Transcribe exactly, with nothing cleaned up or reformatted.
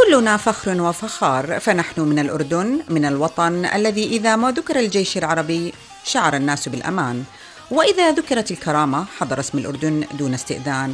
كلنا فخر وفخار، فنحن من الأردن، من الوطن الذي إذا ما ذكر الجيش العربي شعر الناس بالأمان، وإذا ذكرت الكرامة حضر اسم الأردن دون استئذان.